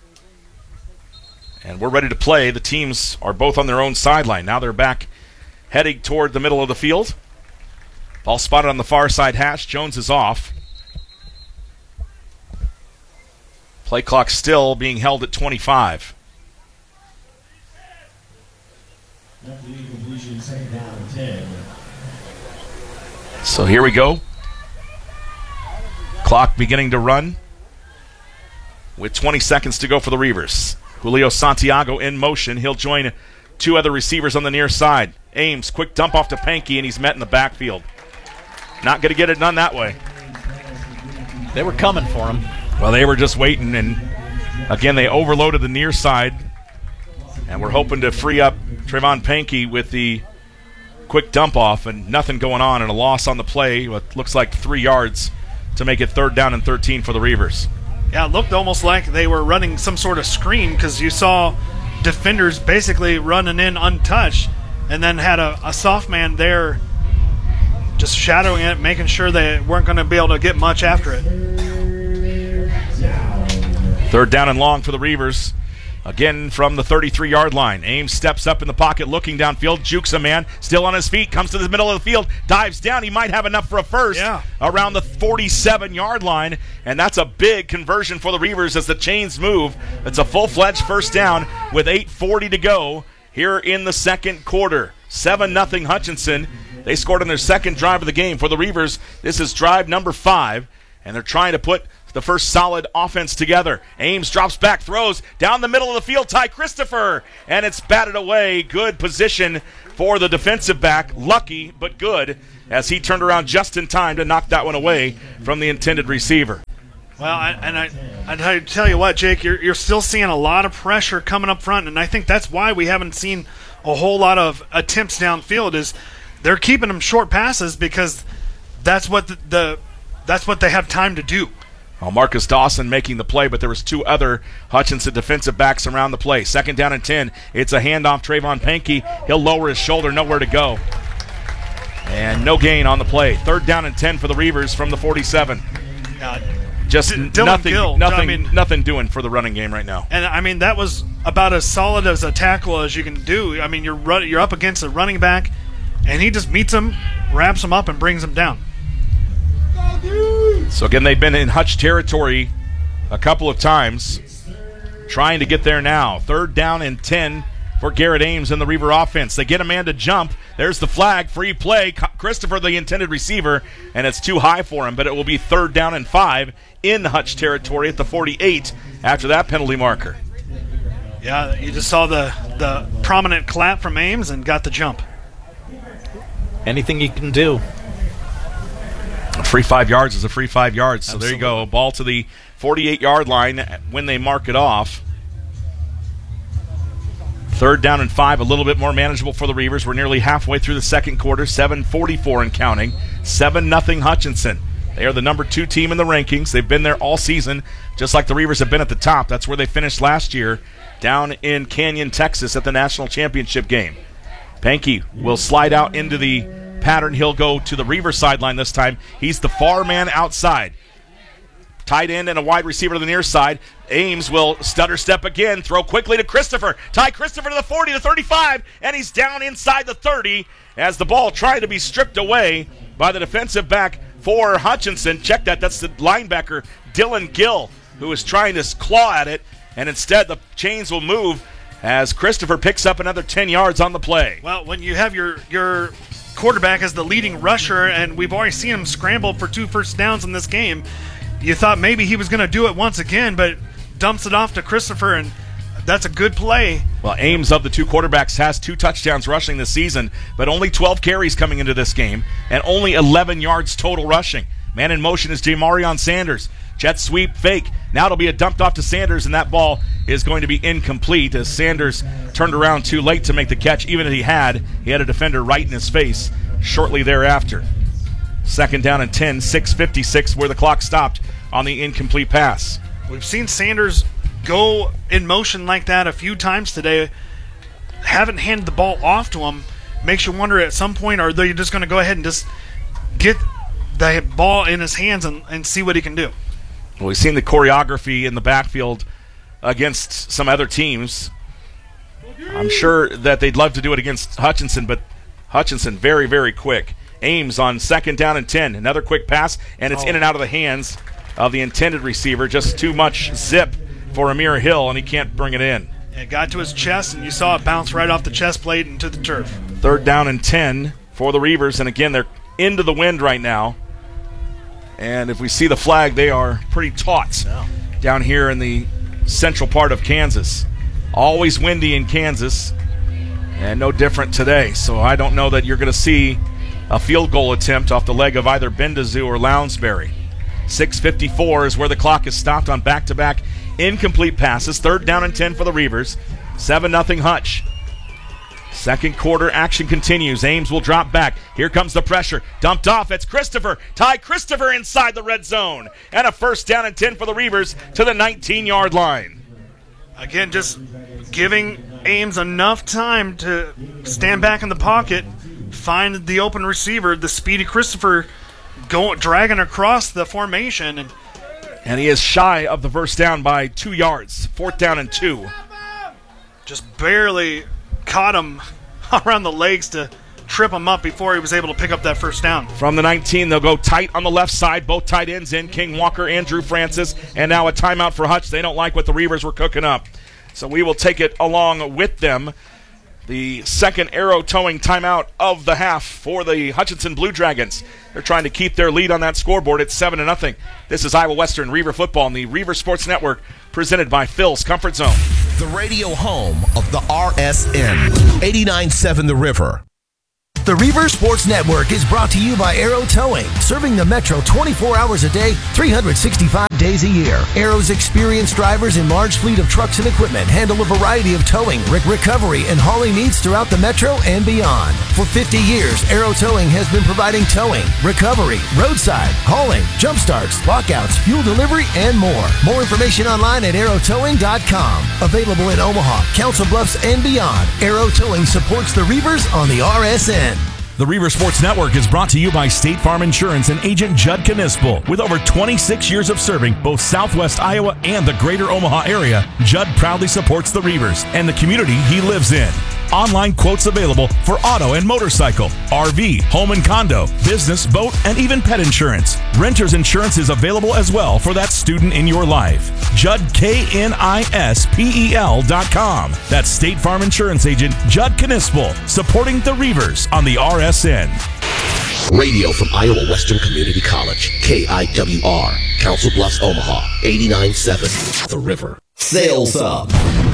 And we're ready to play. The teams are both on their own sideline. Now they're back heading toward the middle of the field. Ball spotted on the far side hash. Jones is off. Play clock still being held at twenty-five. So here we go. Clock beginning to run with twenty seconds to go for the Reavers. Julio Santiago in motion. He'll join two other receivers on the near side. Ames, quick dump off to Pankey, and he's met in the backfield. Not going to get it done that way. They were coming for him. Well, they were just waiting, and again, they overloaded the near side, and we're hoping to free up Trayvon Pankey with the quick dump off, and nothing going on, and a loss on the play, what looks like three yards to make it third down and thirteen for the Reavers. Yeah, it looked almost like they were running some sort of screen because you saw defenders basically running in untouched and then had a, a soft man there just shadowing it, making sure they weren't going to be able to get much after it. Third down and long for the Reavers. Again from the thirty-three-yard line. Ames steps up in the pocket, looking downfield, jukes a man, still on his feet, comes to the middle of the field, dives down. He might have enough for a first yeah. around the forty-seven-yard line, and that's a big conversion for the Reavers as the chains move. It's a full-fledged first down with eight forty to go here in the second quarter. seven nothing Hutchinson. They scored on their second drive of the game. For the Reavers, this is drive number five, and they're trying to put the first solid offense together. Ames drops back, throws down the middle of the field. Ty Christopher, and it's batted away. Good position for the defensive back. Lucky, but good, as he turned around just in time to knock that one away from the intended receiver. Well, I, and I, I tell you what, Jake, you're, you're still seeing a lot of pressure coming up front, and I think that's why we haven't seen a whole lot of attempts downfield. Is they're keeping them short passes because that's what the, the that's what they have time to do. Well, Marcus Dawson making the play, but there was two other Hutchinson defensive backs around the play. Second down and ten. It's a handoff. Trayvon Pankey. He'll lower his shoulder. Nowhere to go. And no gain on the play. Third down and ten for the Reavers from the forty-seven. Uh, Just D- Dylan nothing, Gill, nothing, I mean, nothing doing for the running game right now. And I mean that was about as solid as a tackle as you can do. I mean you're run, you're up against a running back, and he just meets him, wraps him up, and brings him down. So again, they've been in Hutch territory a couple of times, trying to get there now. Third down and ten for Garrett Ames and the Reaver offense. They get a man to jump. There's the flag, free play. Christopher, the intended receiver, and it's too high for him, but it will be third down and five in Hutch territory at the forty-eight after that penalty marker. Yeah, you just saw the, the prominent clap from Ames and got the jump. Anything you can do. A free five yards is a free five yards. So Absolutely. There you go. Ball to the forty-eight-yard line when they mark it off. Third down and five, a little bit more manageable for the Reavers. We're nearly halfway through the second quarter, seven forty-four and counting. seven nothing Hutchinson. They are the number two team in the rankings. They've been there all season, just like the Reavers have been at the top. That's where they finished last year, down in Canyon, Texas at the national championship game. Pankey will slide out into the pattern. He'll go to the Reaver sideline this time. He's the far man outside. Tight end and a wide receiver to the near side. Ames will stutter step again, throw quickly to Christopher. Ty Christopher to the forty, to thirty-five, and he's down inside the thirty as the ball tried to be stripped away by the defensive back for Hutchinson. Check that, that's the linebacker, Dylan Gill, who is trying to claw at it, and instead the chains will move as Christopher picks up another ten yards on the play. Well, when you have your your quarterback as the leading rusher, and we've already seen him scramble for two first downs in this game, you thought maybe he was going to do it once again, but dumps it off to Christopher, and that's a good play. Well, Ames, of the two quarterbacks, has two touchdowns rushing this season, but only twelve carries coming into this game, and only eleven yards total rushing. Man in motion is Jamarion Sanders. Jet sweep fake. Now it'll be a dumped off to Sanders, and that ball is going to be incomplete as Sanders turned around too late to make the catch. Even if he had, he had a defender right in his face shortly thereafter. Second down and ten, six fifty-six where the clock stopped on the incomplete pass. We've seen Sanders go in motion like that a few times today. Haven't handed the ball off to him. Makes you wonder at some point, are they just going to go ahead and just get the ball in his hands and, and see what he can do? Well, we've seen the choreography in the backfield against some other teams. I'm sure that they'd love to do it against Hutchinson, but Hutchinson very, very quick. Ames on second down and ten. Another quick pass, and it's oh. in and out of the hands of the intended receiver. Just too much zip for Amir Hill, and he can't bring it in. It got to his chest, and you saw it bounce right off the chest plate into the turf. Third down and ten for the Reavers, and again, they're into the wind right now. And if we see the flag, they are pretty taut Yeah. down here in the central part of Kansas. Always windy in Kansas, and no different today. So I don't know that you're going to see a field goal attempt off the leg of either Bendazoo or Lounsbury. six fifty-four is where the clock is stopped on back-to-back incomplete passes. Third down and ten for the Reavers. seven nothing Hutch. Second quarter action continues. Ames will drop back. Here comes the pressure. Dumped off. It's Christopher. Ty Christopher inside the red zone. And a first down and ten for the Reavers to the nineteen-yard line. Again, just giving Ames enough time to stand back in the pocket, find the open receiver, the speedy Christopher going dragging across the formation. And And he is shy of the first down by two yards. Fourth down and two. just barely caught him around the legs to trip him up before he was able to pick up that first down. From the nineteen, they'll go tight on the left side. Both tight ends in, King Walker and Drew Francis. And now a timeout for Hutch. They don't like what the Reavers were cooking up. So we will take it along with them. The second arrow towing timeout of the half for the Hutchinson Blue Dragons. They're trying to keep their lead on that scoreboard at seven to nothing. This is Iowa Western Reaver football on the Reaver Sports Network, presented by Phil's Comfort Zone. The radio home of the R S N, eighty-nine point seven The River. The Reaver Sports Network is brought to you by Arrow Towing, serving the Metro twenty-four hours a day, three hundred sixty-five days a year. Arrow's experienced drivers and large fleet of trucks and equipment handle a variety of towing, rig recovery, and hauling needs throughout the Metro and beyond. For fifty years, Arrow Towing has been providing towing, recovery, roadside, hauling, jump starts, lockouts, fuel delivery, and more. More information online at arrow towing dot com. Available in Omaha, Council Bluffs, and beyond. Arrow Towing supports the Reavers on the R S N. The Reaver Sports Network is brought to you by State Farm Insurance and agent Judd Knispel. With over twenty-six years of serving both Southwest Iowa and the greater Omaha area, Judd proudly supports the Reavers and the community he lives in. Online quotes available for auto and motorcycle, R V, home and condo, business, boat, and even pet insurance. Renter's insurance is available as well for that student in your life. Judd K N I S P E L dot com. That's State Farm Insurance agent Judd Knispel, supporting the Reavers on the R S N. Radio from Iowa Western Community College, K I W R, Council Bluffs, Omaha, eighty-nine point seven The River. Sales up.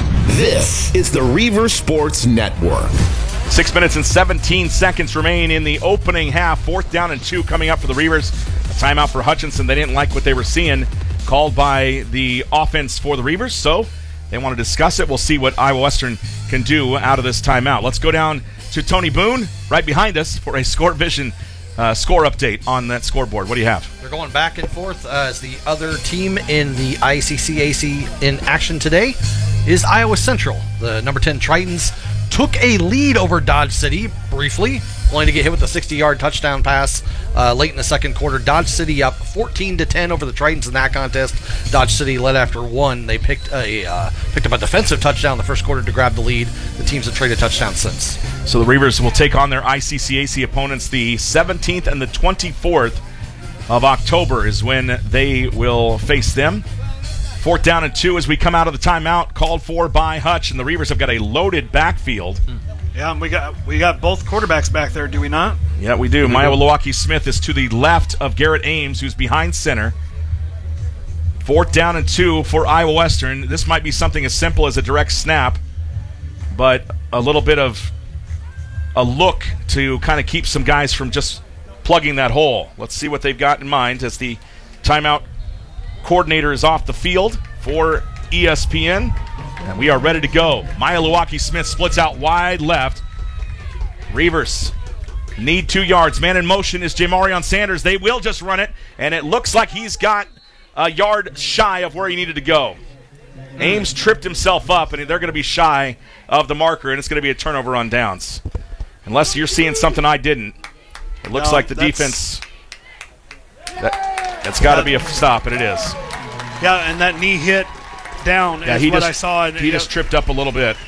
This is the Reaver Sports Network. Six minutes and seventeen seconds remain in the opening half. Fourth down and two coming up for the Reavers. A timeout for Hutchinson. They didn't like what they were seeing called by the offense for the Reavers, so they want to discuss it. We'll see what Iowa Western can do out of this timeout. Let's go down to Tony Boone right behind us for a Score Vision uh, score update on that scoreboard. What do you have? They're going back and forth uh, as the other team in the I C C A C in action today is Iowa Central. The number ten Tritons took a lead over Dodge City briefly, only to get hit with a sixty-yard touchdown pass uh, late in the second quarter. Dodge City up fourteen to ten over the Tritons in that contest. Dodge City led after one. They picked a uh, picked up a defensive touchdown in the first quarter to grab the lead. The teams have traded touchdowns since. So the Reavers will take on their I C C A C opponents the seventeenth and the twenty-fourth of October is when they will face them. Fourth down and two as we come out of the timeout called for by Hutch, and the Reavers have got a loaded backfield. Yeah, and we got we got both quarterbacks back there, do we not? Yeah, we do. Maya Milwaukee Smith is to the left of Garrett Ames, who's behind center. Fourth down and two for Iowa Western. This might be something as simple as a direct snap, but a little bit of a look to kind of keep some guys from just plugging that hole. Let's see what they've got in mind as the timeout coordinator is off the field for E S P N, and we are ready to go. Maya Milwaukee Smith splits out wide left. Reavers need two yards. Man in motion is Jamarion Sanders. They will just run it, and it looks like he's got a yard shy of where he needed to go. Ames tripped himself up, and they're going to be shy of the marker, and it's going to be a turnover on downs. Unless you're seeing something I didn't. It looks No, like the that's- defense... That, that's got to be a stop, and it is. Yeah, and that knee hit down Yeah, is he what just, I saw. And, he you know, just tripped up a little bit.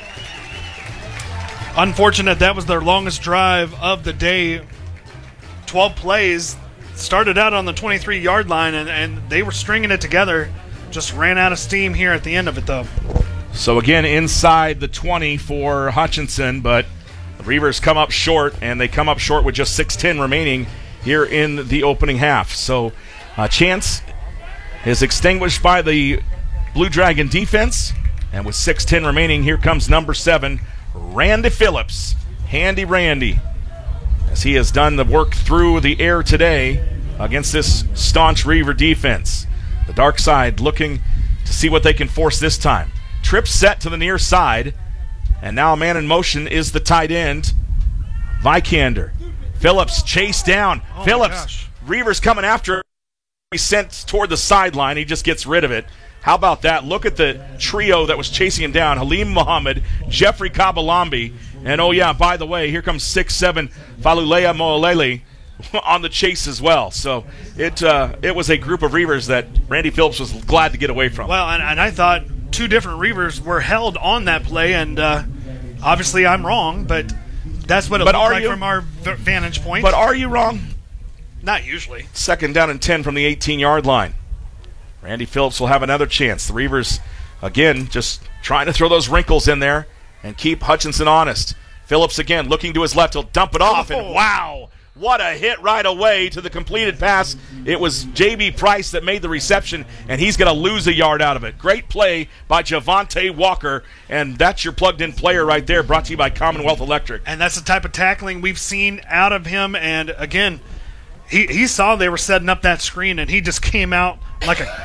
unfortunate that was their longest drive of the day. twelve plays, started out on the twenty-three-yard line, and, and they were stringing it together. Just ran out of steam here at the end of it, though. So again, inside the twenty for Hutchinson, but the Reavers come up short, and they come up short with just six ten remaining here in the opening half. So a chance is extinguished by the Blue Dragon defense, and with six ten remaining, here comes number seven, Randy Phillips. Handy Randy, as he has done the work through the air today against this staunch Reaver defense. The dark side looking to see what they can force this time. Trip set to the near side, and now a man in motion is the tight end, Vikander. Phillips chased down. Oh Phillips, Reavers coming after him. He's sent toward the sideline. He just gets rid of it. How about that? Look at the trio that was chasing him down. Halim Muhammad, Jeffrey Kabalambi, and oh yeah, by the way, here comes six seven Falulea Moalele on the chase as well. So it uh, it was a group of Reavers that Randy Phillips was glad to get away from. Well, and, and I thought two different Reavers were held on that play, and uh, obviously I'm wrong, but that's what it But looked are like you? from our v- vantage point. But are you wrong? Not usually. Second down and ten from the eighteen-yard line. Randy Phillips will have another chance. The Reavers, again, just trying to throw those wrinkles in there and keep Hutchinson honest. Phillips again looking to his left. He'll dump it off, and wow, what a hit right away to the completed pass. It was J B. Price that made the reception, and he's going to lose a yard out of it. Great play by Javante Walker, and that's your plugged-in player right there, brought to you by Commonwealth Electric. And that's the type of tackling we've seen out of him, and again, he, he saw they were setting up that screen, and he just came out like a